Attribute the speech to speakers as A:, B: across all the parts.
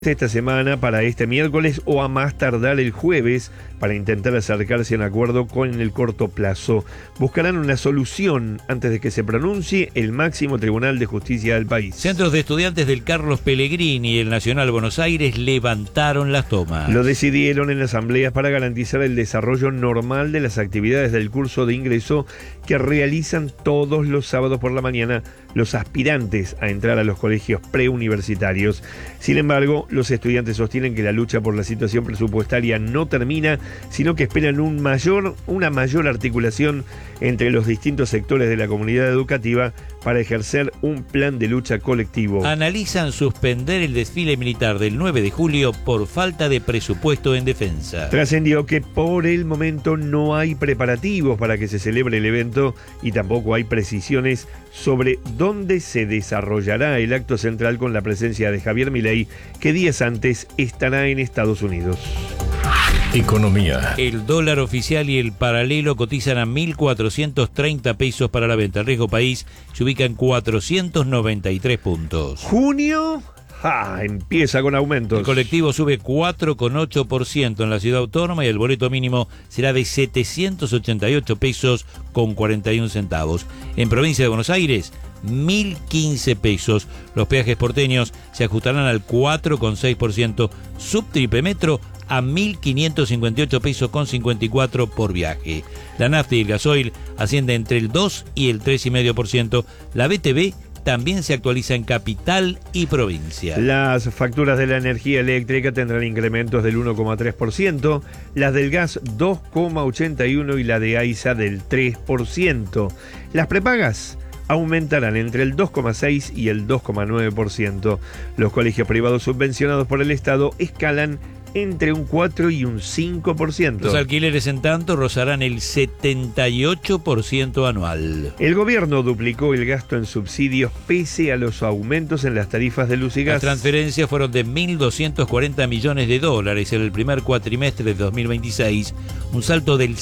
A: esta semana para este miércoles o a más tardar el jueves para intentar acercarse a un acuerdo con el corto plazo. Buscarán una solución antes de que se pronuncie el máximo tribunal de justicia del país.
B: Centros de estudiantes del Carlos Pellegrini y el Nacional Buenos Aires levantaron las tomas.
A: Lo decidieron en asambleas para garantizar el desarrollo normal de las actividades del curso de ingreso que realizan todos los sábados por la mañana los aspirantes a entrar a los colegios preuniversitarios. Sin embargo, los estudiantes sostienen que la lucha por la situación presupuestaria no termina, sino que esperan una mayor articulación entre los distintos sectores de la comunidad educativa para ejercer un plan de lucha colectivo.
B: Analizan suspender el desfile militar del 9 de julio por falta de presupuesto en defensa.
A: Trascendió que por el momento no hay preparativos para que se celebre el evento y tampoco hay precisiones sobre dónde se desarrollará el acto central con la presencia de Javier Milei, que días antes estará en Estados Unidos.
C: Economía.
B: El dólar oficial y el paralelo cotizan a 1.430 pesos para la venta. El riesgo país se ubica en 493 puntos.
A: Junio empieza con aumentos.
B: El colectivo sube 4,8% en la ciudad autónoma y el boleto mínimo será de 788 pesos con 41 centavos. En provincia de Buenos Aires, 1.015 pesos. Los peajes porteños se ajustarán al 4,6%. Subtriple metro a 1.558 pesos con 54 por viaje. La nafta y el gasoil ascienden entre el 2 y el 3,5%. La BTV también se actualiza en capital y provincia.
A: Las facturas de la energía eléctrica tendrán incrementos del 1,3%, las del gas 2,81% y la de AISA del 3%. Las prepagas aumentarán entre el 2,6% y el 2,9%. Los colegios privados subvencionados por el Estado escalan entre un 4 y un 5%.
B: Los alquileres, en tanto, rozarán el 78% anual.
A: El gobierno duplicó el gasto en subsidios pese a los aumentos en las tarifas de luz y gas.
B: Las transferencias fueron de $1.240 millones en el primer cuatrimestre de 2026, un salto del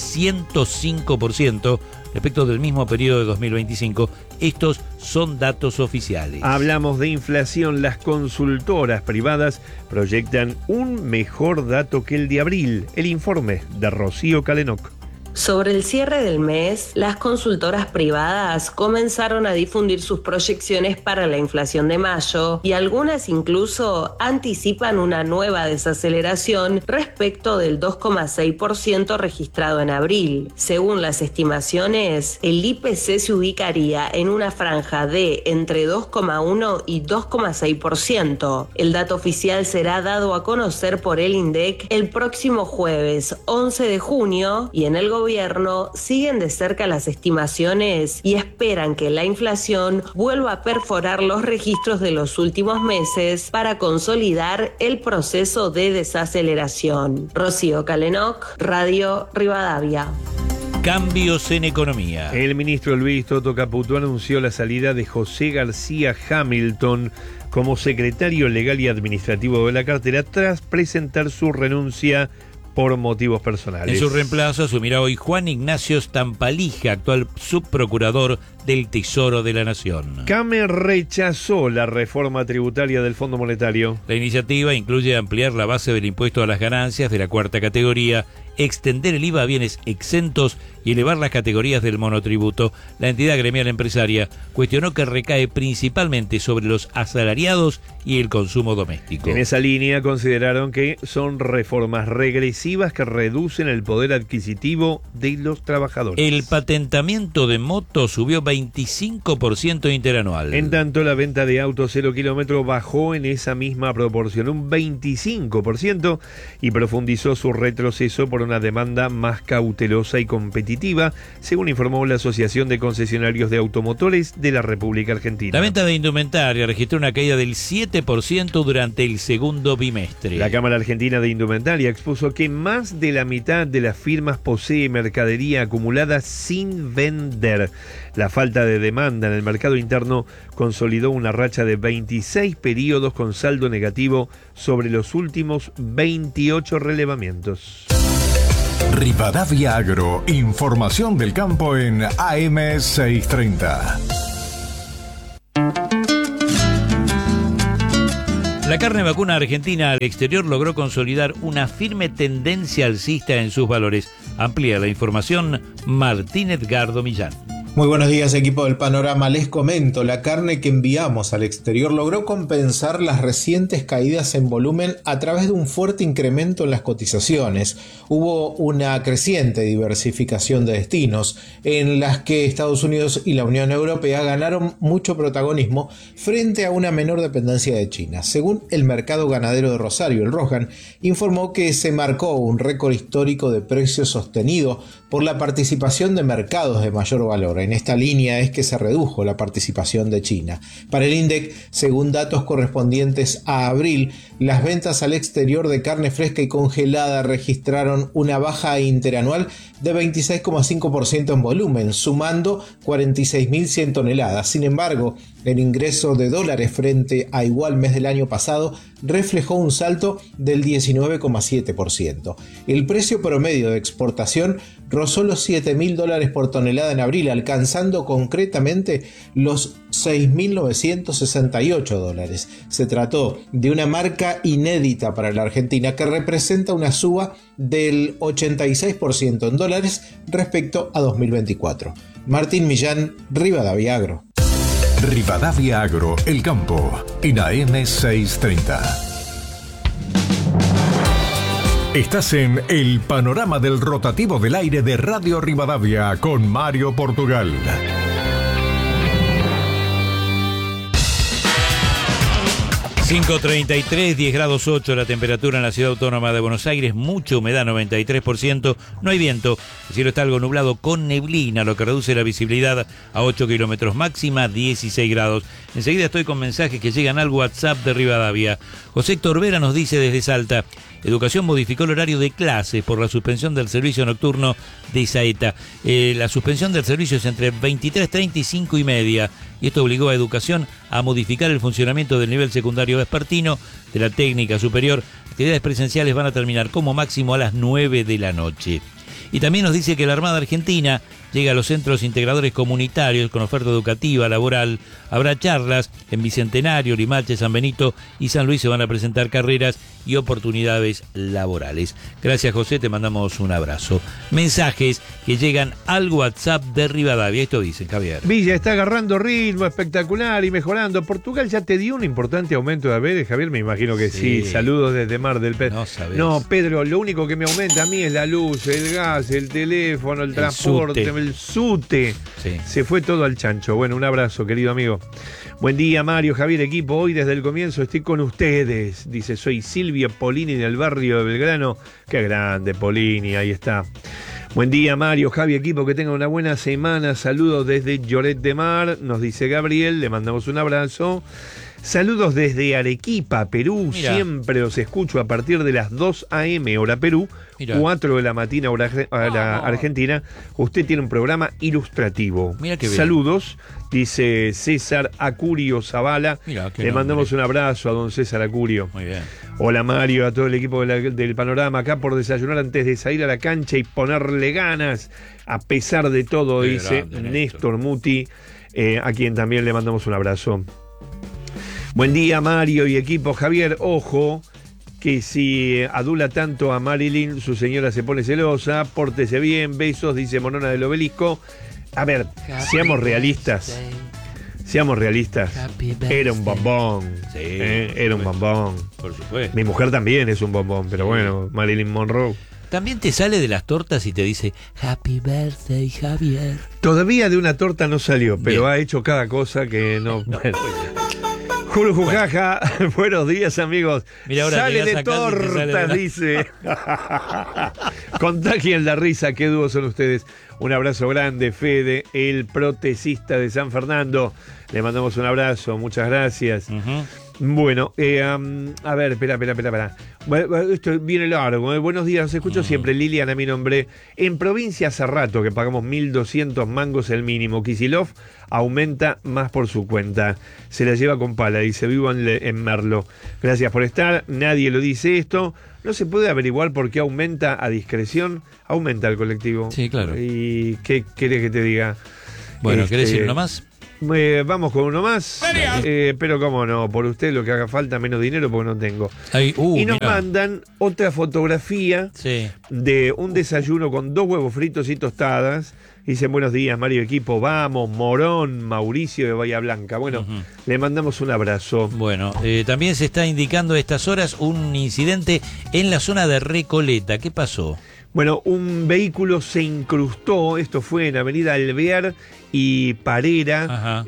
B: 105% respecto del mismo periodo de 2025. Estos son datos oficiales.
A: Hablamos de inflación. Las consultoras privadas proyectan un mejor dato que el de abril. El informe de Rocío Calenoc.
D: Sobre el cierre del mes, las consultoras privadas comenzaron a difundir sus proyecciones para la inflación de mayo y algunas incluso anticipan una nueva desaceleración respecto del 2,6% registrado en abril. Según las estimaciones, el IPC se ubicaría en una franja de entre 2,1 y 2,6%. El dato oficial será dado a conocer por el INDEC el próximo jueves 11 de junio y en el gobierno siguen de cerca las estimaciones y esperan que la inflación vuelva a perforar los registros de los últimos meses para consolidar el proceso de desaceleración. Rocío Calenoc, Radio Rivadavia.
B: Cambios en economía.
A: El ministro Luis Toto Caputo anunció la salida de José García Hamilton como secretario legal y administrativo de la cartera tras presentar su renuncia por motivos personales.
B: En su reemplazo asumirá hoy Juan Ignacio Stampalija, actual subprocurador del Tesoro de la Nación.
A: CAME rechazó la reforma tributaria del Fondo Monetario.
B: La iniciativa incluye ampliar la base del impuesto a las ganancias de la cuarta categoría, extender el IVA a bienes exentos y elevar las categorías del monotributo. La entidad gremial empresaria cuestionó que recae principalmente sobre los asalariados y el consumo doméstico.
A: En esa línea consideraron que son reformas regresivas que reducen el poder adquisitivo de los trabajadores.
B: El patentamiento de motos subió 25% interanual.
A: En tanto, la venta de autos 0 kilómetros bajó en esa misma proporción, un 25%, y profundizó su retroceso por una demanda más cautelosa y competitiva, según informó la Asociación de Concesionarios de Automotores de la República Argentina.
B: La venta de indumentaria registró una caída del 7% durante el segundo bimestre.
A: La Cámara Argentina de Indumentaria expuso que más de la mitad de las firmas posee mercadería acumulada sin vender. La falta de demanda en el mercado interno consolidó una racha de 26 periodos con saldo negativo sobre los últimos 28 relevamientos.
C: Rivadavia Agro, información del campo en AM 630.
B: La carne vacuna argentina al exterior logró consolidar una firme tendencia alcista en sus valores. Amplía la información Martín Edgardo Millán.
E: Muy buenos días, equipo del Panorama. Les comento, la carne que enviamos al exterior logró compensar las recientes caídas en volumen a través de un fuerte incremento en las cotizaciones. Hubo una creciente diversificación de destinos en las que Estados Unidos y la Unión Europea ganaron mucho protagonismo frente a una menor dependencia de China. Según el mercado ganadero de Rosario, el Rojan, informó que se marcó un récord histórico de precios sostenido por la participación de mercados de mayor valor. En esta línea es que se redujo la participación de China. Para el INDEC, según datos correspondientes a abril, las ventas al exterior de carne fresca y congelada registraron una baja interanual de 26,5% en volumen, sumando 46.100 toneladas. Sin embargo, el ingreso de dólares frente a igual mes del año pasado reflejó un salto del 19,7%. El precio promedio de exportación rozó los $7.000 por tonelada en abril, alcanzando concretamente los $6.968. Se trató de una marca inédita para la Argentina que representa una suba del 86% en dólares respecto a 2024. Martín Millán, Rivadavia Agro.
C: Rivadavia Agro, el campo, en AM 630. Estás en el panorama del rotativo del aire de Radio Rivadavia con Mario Portugal.
B: 5:33, 10 grados 8 la temperatura en la ciudad autónoma de Buenos Aires, mucha humedad, 93%, no hay viento, el cielo está algo nublado con neblina, lo que reduce la visibilidad a 8 kilómetros, máxima 16 grados. Enseguida estoy con mensajes que llegan al WhatsApp de Rivadavia. José Héctor Vera nos dice desde Salta: Educación modificó el horario de clases por la suspensión del servicio nocturno de Saeta. La suspensión del servicio es entre 23:30 y 5:30, y esto obligó a Educación a modificar el funcionamiento del nivel secundario vespertino de la técnica superior. Actividades presenciales van a terminar como máximo a las 9 de la noche. Y también nos dice que la Armada Argentina llega a los centros integradores comunitarios con oferta educativa, laboral. Habrá charlas en Bicentenario, Limache, San Benito y San Luis. Se van a presentar carreras y oportunidades laborales. Gracias, José, te mandamos un abrazo. Mensajes que llegan al WhatsApp de Rivadavia. Esto dice Javier.
A: Villa está agarrando ritmo espectacular y mejorando. Portugal ya te dio un importante aumento de haberes, Javier, me imagino que sí. Saludos desde Mar del Plata. No, Pedro, lo único que me aumenta a mí es la luz, el gas, el teléfono, el transporte, el SUTE. Sí. Se fue todo al chancho. Bueno, un abrazo, querido amigo. Buen día, Mario, Javier, equipo. Hoy desde el comienzo estoy con ustedes. Dice, soy Silvia Polini del barrio de Belgrano. Qué grande, Polini, ahí está. Buen día, Mario, Javi, equipo, que tengan una buena semana. Saludos desde Lloret de Mar, nos dice Gabriel, le mandamos un abrazo. Saludos desde Arequipa, Perú. Mirá. Siempre os escucho a partir de las 2 a.m. hora Perú, mirá. 4 de la mañana hora Argentina. Usted tiene un programa ilustrativo. Mirá qué bien. Saludos, dice César Acurio Zavala. Le mandamos un abrazo a don César Acurio. Muy bien. Hola, Mario, a todo el equipo del Panorama, acá por desayunar antes de salir a la cancha y ponerle ganas, a pesar de todo, qué dice grande, Néstor Muti, a quien también le mandamos un abrazo. Buen día, Mario y equipo. Javier, ojo, que si adula tanto a Marilyn, su señora se pone celosa. Pórtese bien, besos, dice Monona del Obelisco. A ver, seamos realistas. Seamos realistas. Era un bombón. Sí, era un bombón. Por supuesto. Mi mujer también es un bombón, pero bueno, Marilyn Monroe.
B: También te sale de las tortas y te dice Happy Birthday, Javier.
A: Todavía de una torta no salió, pero bien. Ha hecho cada cosa que no. Jurujujaja, bueno. Buenos días, amigos. Mira, ahora sale de tortas, dice. Contagien la risa, qué dúo son ustedes. Un abrazo grande, Fede, el protecista de San Fernando. Le mandamos un abrazo, muchas gracias. Bueno, a ver, espera. Esto viene largo. Buenos días, los escucho siempre. Liliana, mi nombre. En provincia hace rato que pagamos 1.200 mangos el mínimo. Kicillof aumenta más por su cuenta. Se la lleva con pala, dice, vivo en Merlo. Gracias por estar. Nadie lo dice esto. ¿No se puede averiguar por qué aumenta a discreción? Aumenta el colectivo.
B: Sí, claro.
A: ¿Y qué querés que te diga?
B: Bueno, ¿querés decir uno más?
A: Vamos con uno más. Pero cómo no, por usted lo que haga falta, menos dinero porque no tengo. Y nos mandan otra fotografía de un desayuno con 2 huevos fritos y tostadas. Dicen, buenos días, Mario Equipo, vamos, Morón, Mauricio de Bahía Blanca. Bueno, le mandamos un abrazo.
B: Bueno, también se está indicando a estas horas un incidente en la zona de Recoleta. ¿Qué pasó?
A: Bueno, un vehículo se incrustó, esto fue en Avenida Alvear y Parera,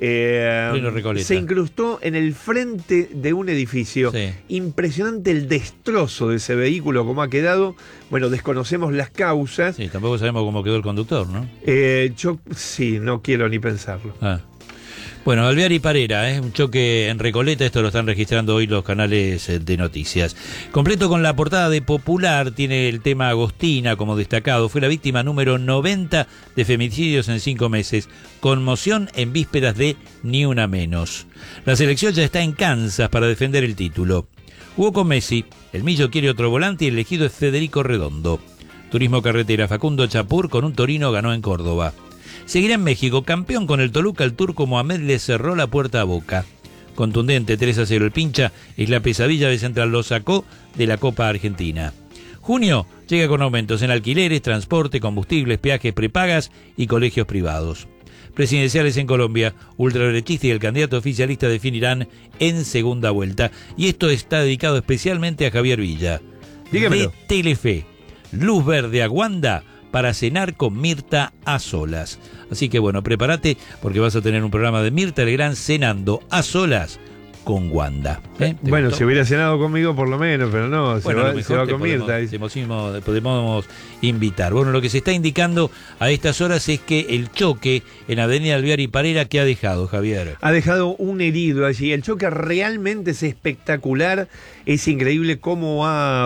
A: se incrustó en el frente de un edificio. Impresionante el destrozo de ese vehículo, como ha quedado. Bueno, desconocemos las causas.
B: Sí, tampoco sabemos cómo quedó el conductor, ¿no?
A: Yo sí, no quiero ni pensarlo.
B: Bueno, Alvear y Parera, un choque en Recoleta, esto lo están registrando hoy los canales de noticias. Completo con la portada de Popular, tiene el tema Agostina como destacado. Fue la víctima número 90 de femicidios en 5 meses. Conmoción en vísperas de Ni Una Menos. La selección ya está en Kansas para defender el título. Jugó con Messi, el Millo quiere otro volante y el elegido es Federico Redondo. Turismo carretera, Facundo Chapur con un Torino ganó en Córdoba. Seguirá en México, campeón con el Toluca, el turco Mohamed le cerró la puerta a Boca. Contundente, 3-0 el pincha, es la pesadilla de Central, lo sacó de la Copa Argentina. Junio llega con aumentos en alquileres, transporte, combustibles, peajes, prepagas y colegios privados. Presidenciales en Colombia, ultraderechista y el candidato oficialista definirán en segunda vuelta. Y esto está dedicado especialmente a Javier Villa.
A: Dígamelo.
B: De Telefe, luz verde a Wanda para cenar con Mirta a solas. Así que bueno, prepárate porque vas a tener un programa de Mirta Legrand cenando a solas con Wanda.
A: Bueno, gustó? Si hubiera cenado conmigo por lo menos, pero no,
B: bueno,
A: se va con Mirta.
B: Podemos invitar. Bueno, lo que se está indicando a estas horas es que el choque en Avenida Alvear y Parera, ¿qué ha dejado, Javier?
A: Ha dejado un herido allí. El choque realmente es espectacular. Es increíble cómo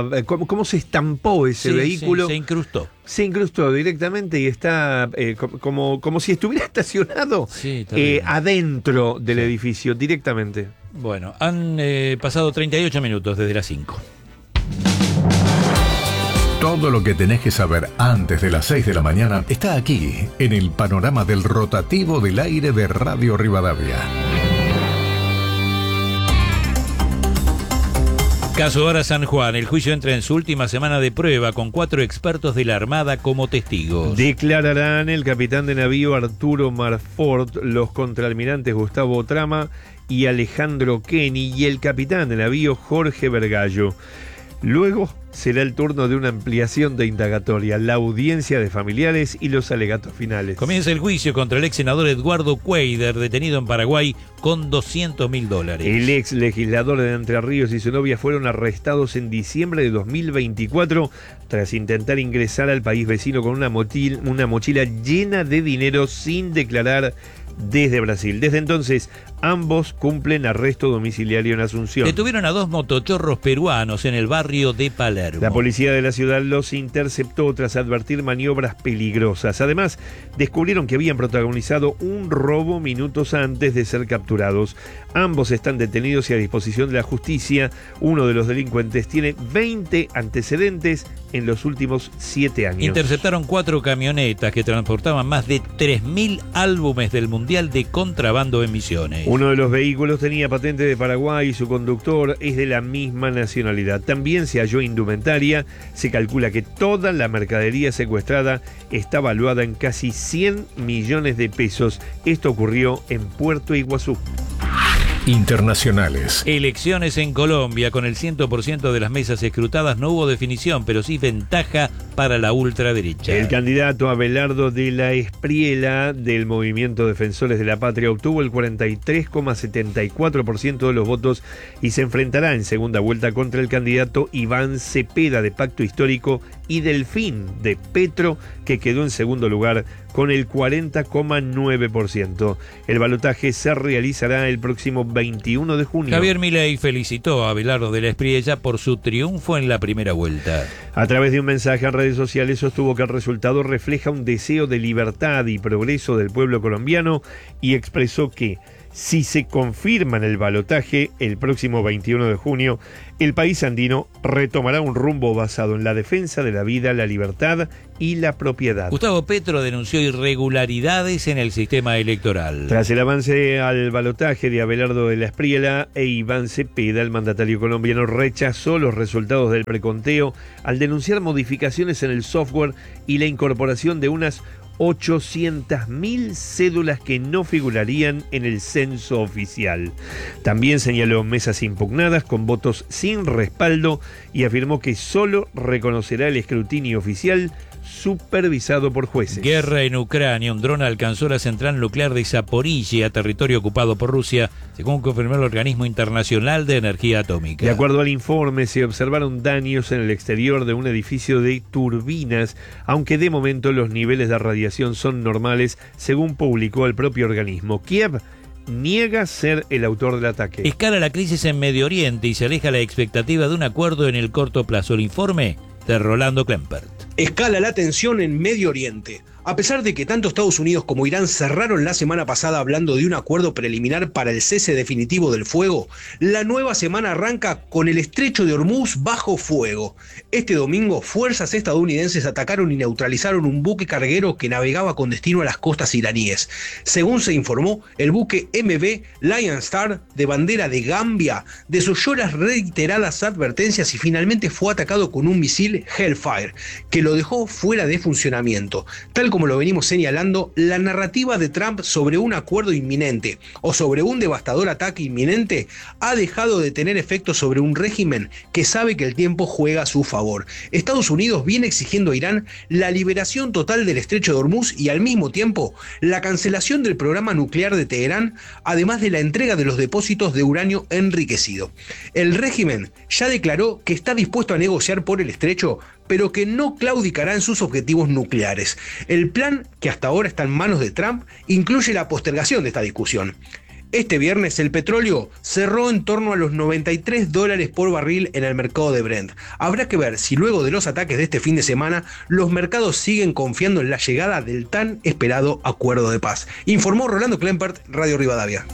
A: se estampó ese vehículo.
B: Se incrustó.
A: Se incrustó directamente y está como si estuviera estacionado adentro del edificio, directamente.
B: Bueno, han pasado 38 minutos desde las 5.
C: Todo lo que tenés que saber antes de las 6 de la mañana está aquí, en el panorama del rotativo del aire de Radio Rivadavia.
B: Caso Vara San Juan, el juicio entra en su última semana de prueba con 4 expertos de la Armada como testigos.
A: Declararán el capitán de navío Arturo Marfort, los contraalmirantes Gustavo Trama y Alejandro Kenny y el capitán de navío Jorge Vergallo. Luego será el turno de una ampliación de indagatoria, la audiencia de familiares y los alegatos finales.
B: Comienza el juicio contra el ex senador Eduardo Cuader, detenido en Paraguay con $200.000.
A: El ex legislador de Entre Ríos y su novia fueron arrestados en diciembre de 2024 tras intentar ingresar al país vecino con una mochila llena de dinero sin declarar desde Brasil. Desde entonces, ambos cumplen arresto domiciliario en Asunción.
B: Detuvieron a 2 motochorros peruanos en el barrio de Palermo.
A: La policía de la ciudad los interceptó tras advertir maniobras peligrosas. Además, descubrieron que habían protagonizado un robo minutos antes de ser capturados. Ambos están detenidos y a disposición de la justicia. Uno de los delincuentes tiene 20 antecedentes en los últimos 7 años.
B: Interceptaron 4 camionetas que transportaban más de 3.000 álbumes del Mundial de Contrabando en Misiones.
A: Uno de los vehículos tenía patente de Paraguay y su conductor es de la misma nacionalidad. También se halló indumentaria. Se calcula que toda la mercadería secuestrada está valuada en casi 100 millones de pesos. Esto ocurrió en Puerto Iguazú.
C: Internacionales.
B: Elecciones en Colombia. Con el 100% de las mesas escrutadas no hubo definición, pero sí ventaja para la ultraderecha.
A: El candidato Abelardo de la Espriela del Movimiento Defensores de la Patria obtuvo el 43,74% de los votos y se enfrentará en segunda vuelta contra el candidato Iván Cepeda de Pacto Histórico y Delfín de Petro, que quedó en segundo lugar con el 40,9%. El balotaje se realizará el próximo 21 de junio.
B: Javier Milei felicitó a Abelardo de la Espriella por su triunfo en la primera vuelta.
A: A través de un mensaje en redes sociales sostuvo que el resultado refleja un deseo de libertad y progreso del pueblo colombiano y expresó que Si se confirma en el balotaje el próximo 21 de junio, el país andino retomará un rumbo basado en la defensa de la vida, la libertad y la propiedad.
B: Gustavo Petro denunció irregularidades en el sistema electoral.
A: Tras el avance al balotaje de Abelardo de la Espriella e Iván Cepeda, el mandatario colombiano rechazó los resultados del preconteo al denunciar modificaciones en el software y la incorporación de unas 800.000 cédulas que no figurarían en el censo oficial. También señaló mesas impugnadas con votos sin respaldo y afirmó que solo reconocerá el escrutinio oficial supervisado por jueces.
B: Guerra en Ucrania. Un dron alcanzó la central nuclear de Zaporizhia, territorio ocupado por Rusia, según confirmó el Organismo Internacional de Energía Atómica.
A: De acuerdo al informe, se observaron daños en el exterior de un edificio de turbinas, aunque de momento los niveles de radiación son normales, según publicó el propio organismo. Kiev niega ser el autor del ataque.
B: Escala la crisis en Medio Oriente y se aleja la expectativa de un acuerdo en el corto plazo. El informe de Rolando Klempert.
F: Escala la tensión en Medio Oriente. A pesar de que tanto Estados Unidos como Irán cerraron la semana pasada hablando de un acuerdo preliminar para el cese definitivo del fuego, la nueva semana arranca con el estrecho de Hormuz bajo fuego. Este domingo, fuerzas estadounidenses atacaron y neutralizaron un buque carguero que navegaba con destino a las costas iraníes. Según se informó, el buque MV Lion Star, de bandera de Gambia, desoyó las reiteradas advertencias y finalmente fue atacado con un misil Hellfire, que lo dejó fuera de funcionamiento. Tal como lo venimos señalando, la narrativa de Trump sobre un acuerdo inminente o sobre un devastador ataque inminente ha dejado de tener efecto sobre un régimen que sabe que el tiempo juega a su favor. Estados Unidos viene exigiendo a Irán la liberación total del estrecho de Hormuz y al mismo tiempo la cancelación del programa nuclear de Teherán, además de la entrega de los depósitos de uranio enriquecido. El régimen ya declaró que está dispuesto a negociar por el estrecho, pero que no claudicará en sus objetivos nucleares. El plan, que hasta ahora está en manos de Trump, incluye la postergación de esta discusión. Este viernes el petróleo cerró en torno a los $93 por barril en el mercado de Brent. Habrá que ver si luego de los ataques de este fin de semana los mercados siguen confiando en la llegada del tan esperado acuerdo de paz. Informó Rolando Klempert, Radio Rivadavia.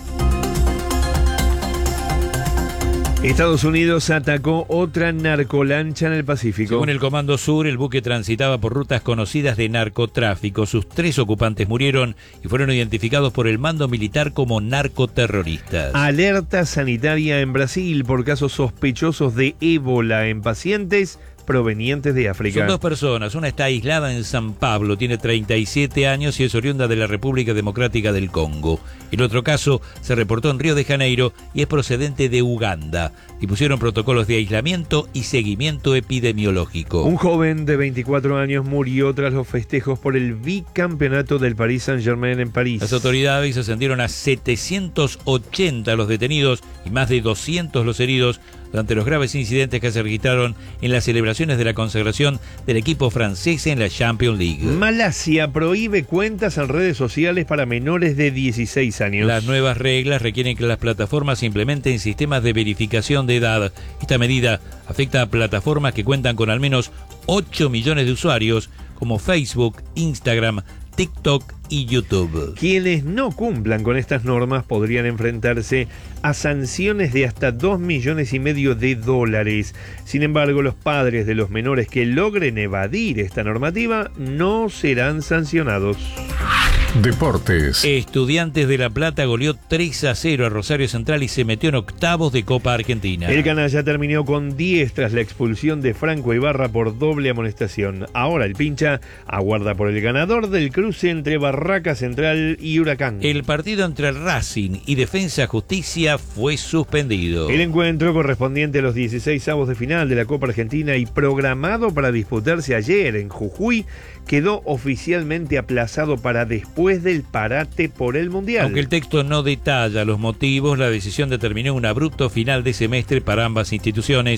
A: Estados Unidos atacó otra narcolancha en el Pacífico.
B: Según el Comando Sur, el buque transitaba por rutas conocidas de narcotráfico. Sus 3 ocupantes murieron y fueron identificados por el mando militar como narcoterroristas.
A: Alerta sanitaria en Brasil por casos sospechosos de ébola en pacientes provenientes de África.
B: Son 2 personas, una está aislada en San Pablo, tiene 37 años y es oriunda de la República Democrática del Congo. El otro caso se reportó en Río de Janeiro y es procedente de Uganda. Dispusieron protocolos de aislamiento y seguimiento epidemiológico.
A: Un joven de 24 años murió tras los festejos por el bicampeonato del Paris Saint-Germain en París.
B: Las autoridades ascendieron a 780 los detenidos y más de 200 los heridos durante los graves incidentes que se registraron en las celebraciones de la consagración del equipo francés en la Champions League.
A: Malasia prohíbe cuentas en redes sociales para menores de 16 años.
B: Las nuevas reglas requieren que las plataformas implementen sistemas de verificación de edad. Esta medida afecta a plataformas que cuentan con al menos 8 millones de usuarios, como Facebook, Instagram, TikTok y YouTube.
A: Quienes no cumplan con estas normas podrían enfrentarse a sanciones de hasta $2,5 millones. Sin embargo, los padres de los menores que logren evadir esta normativa no serán sancionados.
C: Deportes.
B: Estudiantes de La Plata goleó 3-0 a Rosario Central y se metió en octavos de Copa Argentina.
A: El canalla terminó con 10 tras la expulsión de Franco Ibarra por doble amonestación. Ahora el pincha aguarda por el ganador del cruce entre Barraca Central y Huracán.
B: El partido entre Racing y Defensa Justicia fue suspendido.
A: El encuentro correspondiente a los 16avos de final de la Copa Argentina y programado para disputarse ayer en Jujuy quedó oficialmente aplazado para después del parate por el Mundial.
B: Aunque el texto no detalla los motivos, la decisión determinó un abrupto final de semestre para ambas instituciones. La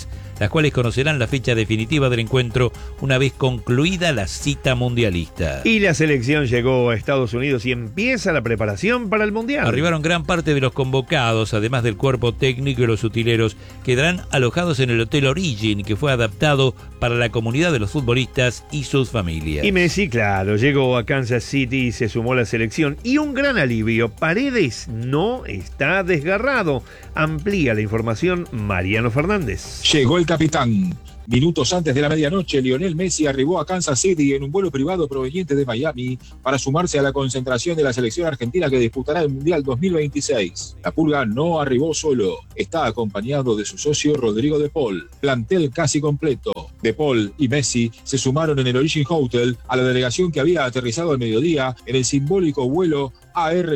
B: las cuales conocerán la fecha definitiva del encuentro una vez concluida la cita mundialista.
A: Y la selección llegó a Estados Unidos y empieza la preparación para el Mundial.
B: Arribaron gran parte de los convocados, además del cuerpo técnico y los utileros, quedarán alojados en el Hotel Origin, que fue adaptado para la comunidad de los futbolistas y sus familias.
A: Y Messi, claro, llegó a Kansas City y se sumó a la selección. Y un gran alivio, Paredes no está desgarrado. Amplía la información Mariano Fernández.
G: Llegó el capitán. Minutos antes de la medianoche, Lionel Messi arribó a Kansas City en un vuelo privado proveniente de Miami para sumarse a la concentración de la selección argentina que disputará el Mundial 2026. La Pulga no arribó solo, está acompañado de su socio Rodrigo De Paul. Plantel casi completo. De Paul y Messi se sumaron en el Origin Hotel a la delegación que había aterrizado al mediodía en el simbólico vuelo AR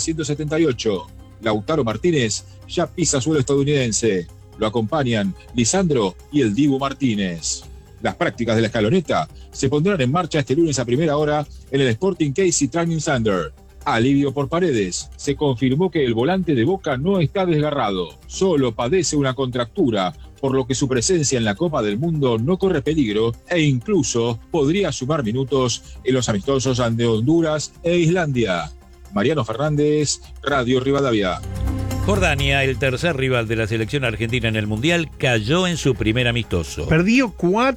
G: 1978. Lautaro Martínez ya pisa suelo estadounidense. Lo acompañan Lisandro y el Dibu Martínez. Las prácticas de la escaloneta se pondrán en marcha este lunes a primera hora en el Sporting Casey Training Center. Alivio por Paredes. Se confirmó que el volante de Boca no está desgarrado, solo padece una contractura, por lo que su presencia en la Copa del Mundo no corre peligro e incluso podría sumar minutos en los amistosos ante Honduras e Islandia. Mariano Fernández, Radio Rivadavia.
B: Jordania, el tercer rival de la selección argentina en el Mundial, cayó en su primer amistoso.
A: Perdió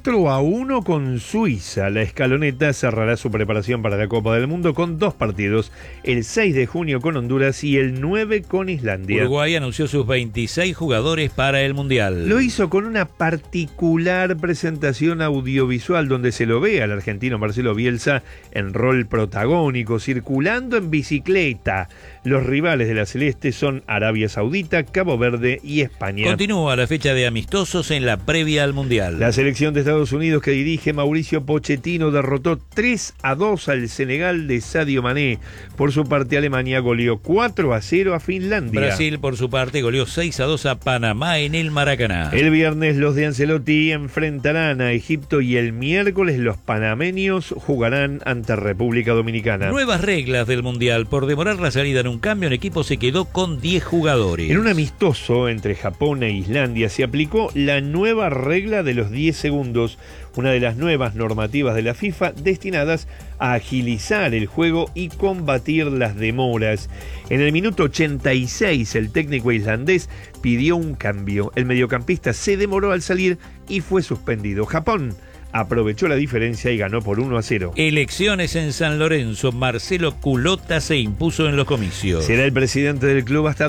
A: 4-1 con Suiza. La escaloneta cerrará su preparación para la Copa del Mundo con 2 partidos, el 6 de junio con Honduras y el 9 con Islandia.
B: Uruguay anunció sus 26 jugadores para el Mundial.
A: Lo hizo con una particular presentación audiovisual donde se lo ve al argentino Marcelo Bielsa en rol protagónico, circulando en bicicleta. Los rivales de la Celeste son Arabia Saudita, Cabo Verde y España.
B: Continúa la fecha de amistosos en la previa al Mundial.
A: La selección de Estados Unidos que dirige Mauricio Pochettino derrotó 3-2 al Senegal de Sadio Mané. Por su parte, Alemania goleó 4-0 a Finlandia.
B: Brasil, por su parte, goleó 6-2 a Panamá en el Maracaná.
A: El viernes los de Ancelotti enfrentarán a Egipto y el miércoles los panameños jugarán ante República Dominicana.
B: Nuevas reglas del Mundial. Por demorar la salida en un cambio, el equipo se quedó con 10 jugadores.
A: En un amistoso entre Japón e Islandia se aplicó la nueva regla de los 10 segundos, una de las nuevas normativas de la FIFA destinadas a agilizar el juego y combatir las demoras. En el minuto 86 el técnico islandés pidió un cambio. El mediocampista se demoró al salir y fue suspendido. Japón aprovechó la diferencia y ganó por 1-0.
B: Elecciones en San Lorenzo. Marcelo Culota se impuso en los comicios.
A: Será el presidente del club hasta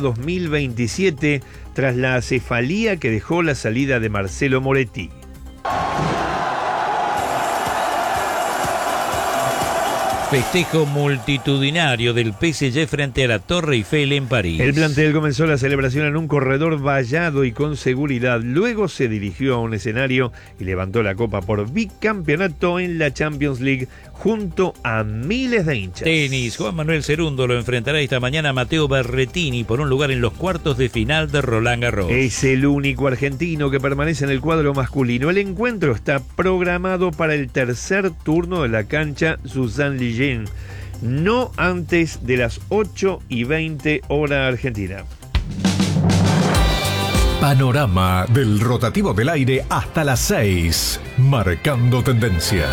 A: 2027, tras la acefalía que dejó la salida de Marcelo Moretti.
B: Festejo multitudinario del PSG frente a la Torre Eiffel en París.
A: El plantel comenzó la celebración en un corredor vallado y con seguridad. Luego se dirigió a un escenario y levantó la copa por bicampeonato en la Champions League junto a miles de hinchas.
B: Tenis. Juan Manuel Cerundo lo enfrentará esta mañana a Matteo Berrettini por un lugar en los cuartos de final de Roland Garros.
A: Es el único argentino que permanece en el cuadro masculino. El encuentro está programado para el tercer turno de la cancha Suzanne Lillen, no antes de las 8:20 hora argentina.
C: Panorama del rotativo del aire hasta las 6, marcando tendencia.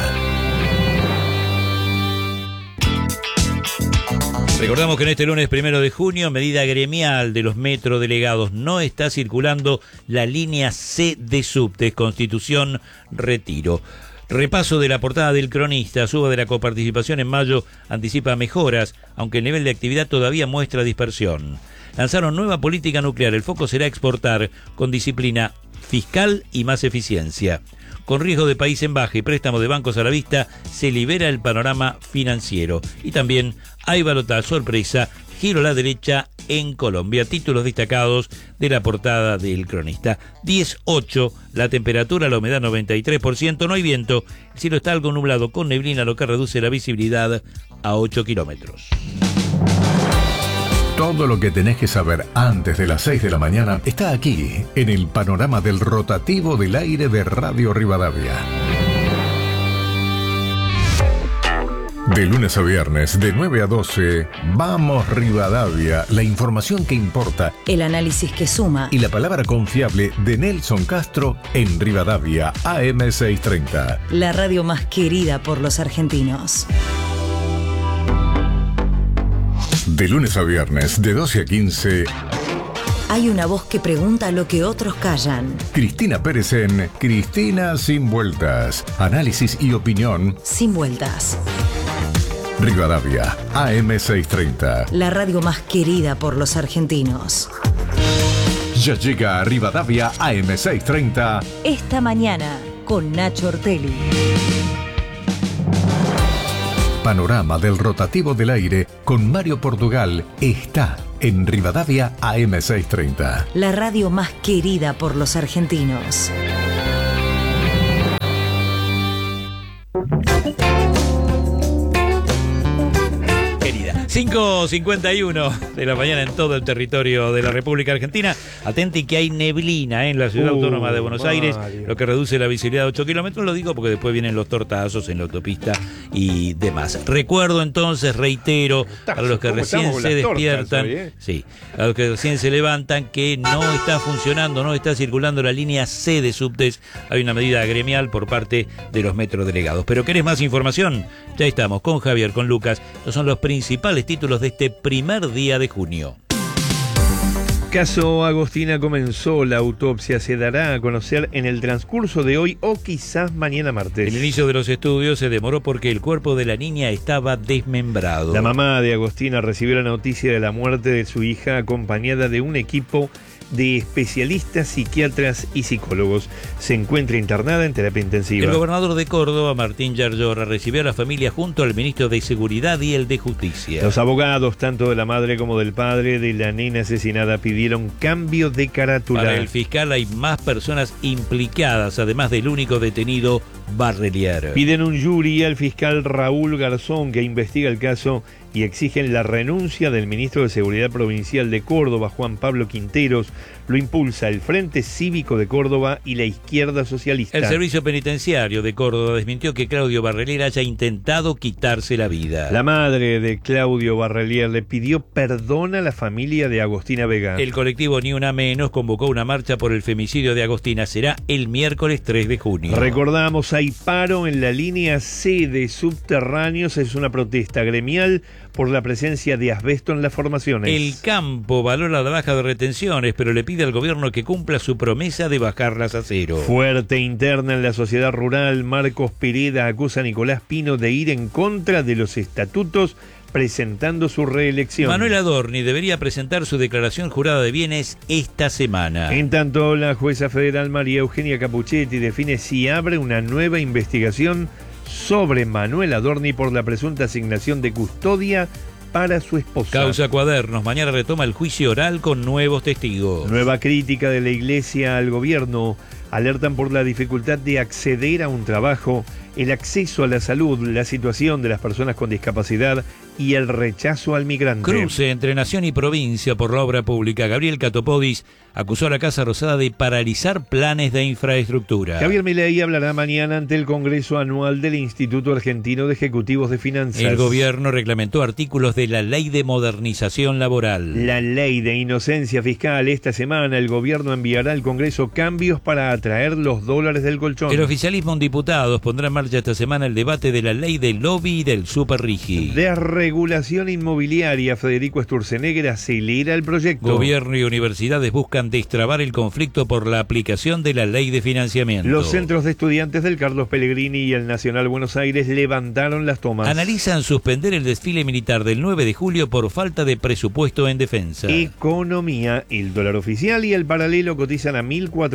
B: Recordamos que en este lunes 1 de junio, medida gremial de los metrodelegados, no está circulando la línea C de subtes, Constitución Retiro. Repaso de la portada del Cronista. Suba de la coparticipación en mayo anticipa mejoras, aunque el nivel de actividad todavía muestra dispersión. Lanzaron nueva política nuclear. El foco será exportar con disciplina fiscal y más eficiencia. Con riesgo de país en baja y préstamo de bancos a la vista, se libera el panorama financiero. Y también hay balotaje, sorpresa, giro a la derecha en Colombia. Títulos destacados de la portada del Cronista. 10:08, la temperatura, la humedad 93%, no hay viento. El cielo está algo nublado con neblina, lo que reduce la visibilidad a 8 kilómetros.
C: Todo lo que tenés que saber antes de las 6 de la mañana está aquí, en el panorama del rotativo del aire de Radio Rivadavia. De lunes a viernes, de 9 a 12, Vamos Rivadavia, la información que importa,
H: el análisis que suma
C: y la palabra confiable de Nelson Castro en Rivadavia, AM630.
H: La radio más querida por los argentinos.
C: De lunes a viernes, de 12 a 15...
H: Hay una voz que pregunta lo que otros callan.
C: Cristina Pérez en Cristina Sin Vueltas. Análisis y opinión
H: sin vueltas.
C: Rivadavia, AM630.
H: La radio más querida por los argentinos.
C: Ya llega a Rivadavia, AM630.
H: Esta mañana, con Nacho Ortelli.
C: Panorama del rotativo del aire con Mario Portugal está en Rivadavia, AM630.
H: La radio más querida por los argentinos.
B: 5:51 de la mañana en todo el territorio de la República Argentina. Atenti que hay neblina en la ciudad autónoma de Buenos Aires, lo que reduce la visibilidad a 8 kilómetros. Lo digo porque después vienen los tortazos en la autopista y demás. Recuerdo entonces, reitero, para los que recién se despiertan, sí, a los que recién se levantan, que no está funcionando, no está circulando la línea C de subtes. Hay una medida gremial por parte de los metrodelegados. Pero ¿querés más información? Ya estamos con Javier, con Lucas. Estos son los principales títulos de este primer día de junio.
A: Caso Agostina comenzó, la autopsia se dará a conocer en el transcurso de hoy o quizás mañana martes.
B: El inicio de los estudios se demoró porque el cuerpo de la niña estaba desmembrado.
A: La mamá de Agostina recibió la noticia de la muerte de su hija acompañada de un equipo de especialistas, psiquiatras y psicólogos. Se encuentra internada en terapia intensiva.
B: El gobernador de Córdoba, Martín Yarlora, recibió a la familia junto al ministro de Seguridad y el de Justicia.
A: Los abogados, tanto de la madre como del padre de la nena asesinada, pidieron cambio de carátula.
B: Para el fiscal hay más personas implicadas, además del único detenido, Barrelier.
A: Piden un jury al fiscal Raúl Garzón, que investiga el caso, y exigen la renuncia del ministro de Seguridad Provincial de Córdoba, Juan Pablo Quinteros. Lo impulsa el Frente Cívico de Córdoba y la Izquierda Socialista.
B: El Servicio Penitenciario de Córdoba desmintió que Claudio Barrelier haya intentado quitarse la vida.
A: La madre de Claudio Barrelier le pidió perdón a la familia de Agostina Vega.
B: El colectivo Ni Una Menos convocó una marcha por el femicidio de Agostina. Será el miércoles 3 de junio.
A: Recordamos, hay paro en la línea C de subterráneos. Es una protesta gremial por la presencia de asbesto en las formaciones.
B: El campo valora la baja de retenciones, pero le pide al gobierno que cumpla su promesa de bajarlas a cero.
A: Fuerte interna en la sociedad rural. Marcos Pereda acusa a Nicolás Pino de ir en contra de los estatutos, presentando su reelección.
B: Manuel Adorni debería presentar su declaración jurada de bienes esta semana.
A: En tanto, la jueza federal María Eugenia Capuchetti define si abre una nueva investigación sobre Manuel Adorni por la presunta asignación de custodia para su esposa.
B: Causa Cuadernos. Mañana retoma el juicio oral con nuevos testigos.
A: Nueva crítica de la Iglesia al gobierno. Alertan por la dificultad de acceder a un trabajo, el acceso a la salud, la situación de las personas con discapacidad y el rechazo al migrante.
B: Cruce entre nación y provincia por la obra pública. Gabriel Catopodis acusó a la Casa Rosada de paralizar planes de infraestructura.
A: Javier Milei hablará mañana ante el Congreso Anual del Instituto Argentino de Ejecutivos de Finanzas.
B: El gobierno reglamentó artículos de la Ley de Modernización Laboral.
A: La Ley de Inocencia Fiscal. Esta semana el gobierno enviará al Congreso cambios para atraer los dólares del colchón.
B: El oficialismo en diputados pondrá en marcha esta semana el debate de la ley del lobby y del superrigi.
A: Regulación inmobiliaria. Federico Sturzenegger acelera el proyecto.
B: Gobierno y universidades buscan destrabar el conflicto por la aplicación de la ley de financiamiento.
A: Los centros de estudiantes del Carlos Pellegrini y el Nacional Buenos Aires levantaron las tomas.
B: Analizan suspender el desfile militar del 9 de julio por falta de presupuesto en defensa.
A: Economía. El dólar oficial y el paralelo cotizan a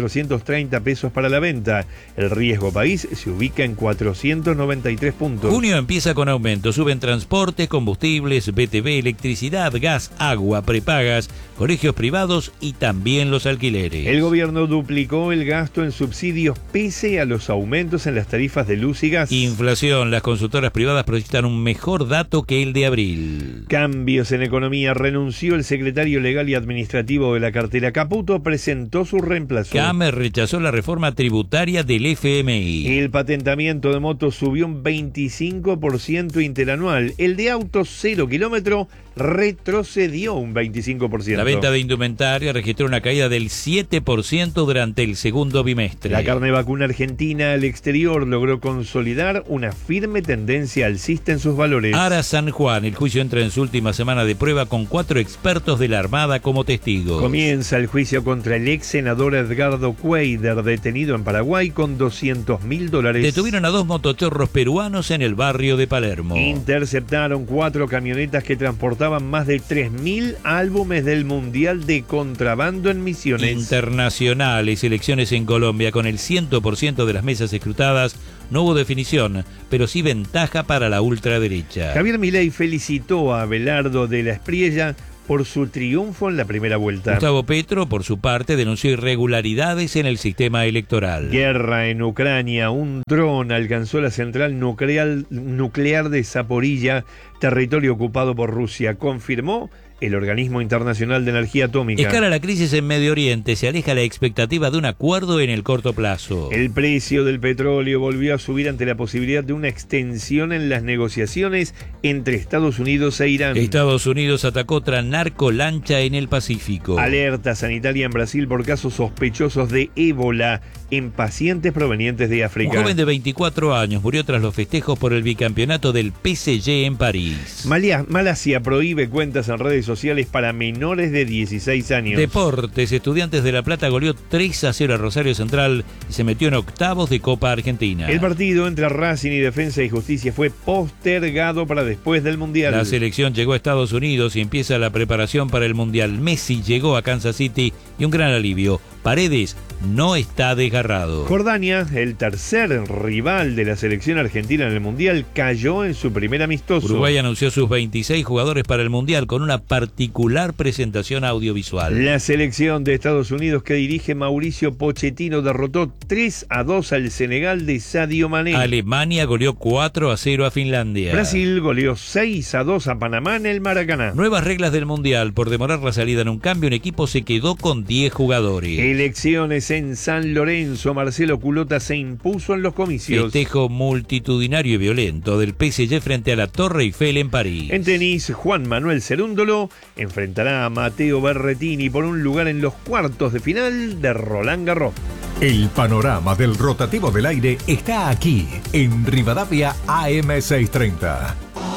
A: 1.430 pesos para la venta. El riesgo país se ubica en 493 puntos.
B: Junio empieza con aumento. Suben transportes, combustibles, BTV, electricidad, gas, agua, prepagas, colegios privados y también los alquileres.
A: El gobierno duplicó el gasto en subsidios pese a los aumentos en las tarifas de luz y gas.
B: Inflación. Las consultoras privadas proyectan un mejor dato que el de abril.
A: Cambios en economía. Renunció el secretario legal y administrativo de la cartera. Caputo presentó su reemplazo.
B: Camer rechazó la reforma tributaria del FMI.
A: El patentamiento de motos subió un 25% interanual. El de autos 0 kilómetro retrocedió un 25%.
B: La venta de indumentaria registró una caída del 7% durante el segundo bimestre.
A: La carne vacuna argentina al exterior logró consolidar una firme tendencia alcista en sus valores.
B: Ara San Juan, el juicio entra en su última semana de prueba con 4 expertos de la Armada como testigos.
A: Comienza el juicio contra el ex senador Edgardo Cuader, detenido en Paraguay con $200.000.
B: Detuvieron a 2 motochorros peruanos en el barrio de Palermo.
A: Interceptaron 4 camionetas que transportaban más de 3.000 álbumes del Mundial de Contrabando en Misiones.
B: Internacionales, elecciones en Colombia, con el 100% de las mesas escrutadas, no hubo definición, pero sí ventaja para la ultraderecha.
A: Javier Milei felicitó a Abelardo de la Espriella por su triunfo en la primera vuelta.
B: Gustavo Petro, por su parte, denunció irregularidades en el sistema electoral.
A: Guerra en Ucrania. Un dron alcanzó la central nuclear de Zaporilla, territorio ocupado por Rusia. Confirmó el Organismo Internacional de Energía Atómica.
B: Escala la crisis en Medio Oriente, se aleja la expectativa de un acuerdo en el corto plazo.
A: El precio del petróleo volvió a subir ante la posibilidad de una extensión en las negociaciones entre Estados Unidos e Irán.
B: Estados Unidos atacó otra narcolancha en el Pacífico.
A: Alerta sanitaria en Brasil por casos sospechosos de ébola en pacientes provenientes de África.
B: Un joven de 24 años murió tras los festejos por el bicampeonato del PSG en París.
A: Malasia prohíbe cuentas en redes sociales para menores de 16 años.
B: Deportes. Estudiantes de La Plata goleó 3-0 a Rosario Central y se metió en octavos de Copa Argentina.
A: El partido entre Racing y Defensa y Justicia fue postergado para después del Mundial.
B: La selección llegó a Estados Unidos y empieza la preparación para el Mundial. Messi llegó a Kansas City y un gran alivio: Paredes no está desgarrado.
A: Jordania, el tercer rival de la selección argentina en el Mundial, cayó en su primer amistoso.
B: Uruguay anunció sus 26 jugadores para el Mundial con una particular presentación audiovisual.
A: La selección de Estados Unidos que dirige Mauricio Pochettino derrotó 3-2 al Senegal de Sadio Mané.
B: Alemania goleó 4-0 a Finlandia.
A: Brasil goleó 6-2 a Panamá en el Maracaná.
B: Nuevas reglas del Mundial. Por demorar la salida en un cambio, un equipo se quedó con 10 jugadores.
A: Elecciones en San Lorenzo. Marcelo Culota se impuso en los comicios.
B: Festejo multitudinario y violento del PSG frente a la Torre Eiffel en París.
A: En tenis, Juan Manuel Cerúndolo enfrentará a Matteo Berrettini por un lugar en los cuartos de final de Roland Garros.
C: El panorama del rotativo del aire está aquí, en Rivadavia AM630.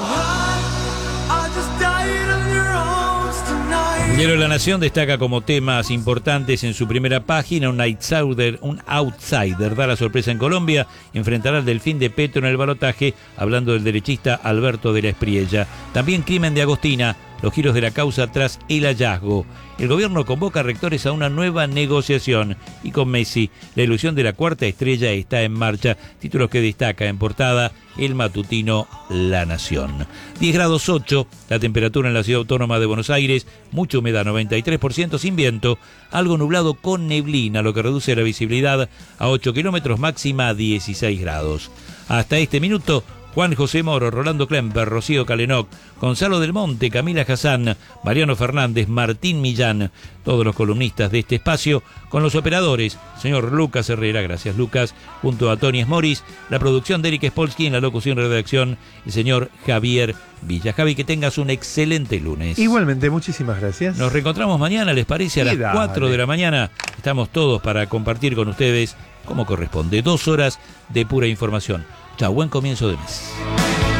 B: El diario La Nación destaca como temas importantes en su primera página: un outsider da la sorpresa en Colombia, enfrentará al Delfín de Petro en el balotaje, hablando del derechista Alberto de la Espriella. También crimen de Agostina, los giros de la causa tras el hallazgo. El gobierno convoca a rectores a una nueva negociación. Y con Messi, la ilusión de la cuarta estrella está en marcha. Títulos que destaca en portada el matutino La Nación. 10 grados 8, la temperatura en la ciudad autónoma de Buenos Aires, mucha humedad 93%, sin viento, algo nublado con neblina, lo que reduce la visibilidad a 8 kilómetros, máxima a 16 grados. Hasta este minuto, Juan José Moro, Rolando Klemper, Rocío Calenoc, Gonzalo del Monte, Camila Hassan, Mariano Fernández, Martín Millán, todos los columnistas de este espacio, con los operadores, señor Lucas Herrera, gracias Lucas, junto a Tony Esmoris, la producción de Eric Spolsky, en la locución y redacción, el señor Javier Villa. Javi, que tengas un excelente lunes.
I: Igualmente, muchísimas gracias.
B: Nos reencontramos mañana, ¿les parece? A las 4 de la mañana. Estamos todos para compartir con ustedes, como corresponde, 2 horas de pura información. Chao, buen comienzo de mes.